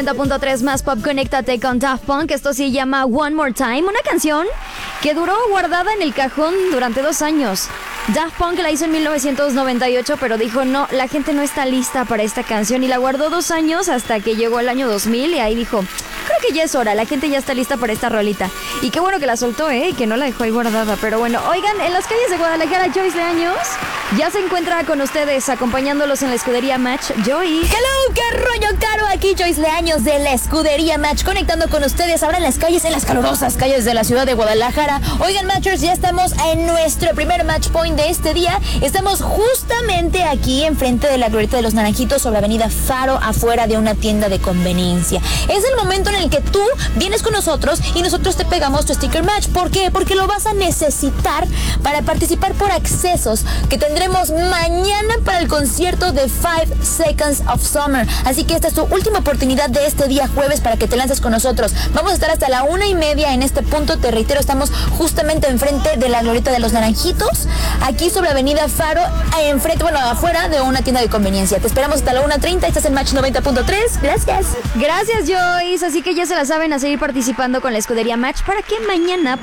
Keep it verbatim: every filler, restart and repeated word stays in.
noventa punto tres más pop, conéctate con Daft Punk. Esto se llama One More Time, una canción que duró guardada en el cajón durante dos años. Daft Punk la hizo en mil novecientos noventa y ocho, pero dijo no, la gente no está lista para esta canción y la guardó dos años hasta que llegó el año dos mil y ahí dijo, creo que ya es hora, la gente ya está lista para esta rolita. Y qué bueno que la soltó, ¿eh? Y que no la dejó ahí guardada. Pero bueno, oigan, en las calles de Guadalajara, Joyce Leaños ya se encuentra con ustedes acompañándolos en la escudería Match. Joy. Hello, qué rollo, Caro. Aquí Joyce Leaños de la escudería Match, conectando con ustedes ahora en las calles, en las calurosas calles de la ciudad de Guadalajara. Oigan, Matchers, ya estamos en nuestro primer match point de este día. Estamos justamente aquí enfrente de la glorieta de los Naranjitos sobre Avenida Faro, afuera de una tienda de conveniencia. Es el momento en el que tú vienes con nosotros y nosotros te pegamos tu sticker match. ¿Por qué? Porque lo vas a necesitar para participar por accesos que tendremos mañana para el concierto de Five Seconds of Summer. Así que esta es tu última oportunidad de este día jueves para que te lances con nosotros. Vamos a estar hasta la una y media en este punto. Te reitero, estamos justamente enfrente de la glorieta de los Naranjitos, aquí sobre Avenida Faro, enfrente, bueno, afuera de una tienda de conveniencia. Te esperamos hasta la una treinta. Estás en Match noventa punto tres. Gracias. Gracias, Joyce. Así que ya se la saben, a seguir participando con la escudería Match para que mañana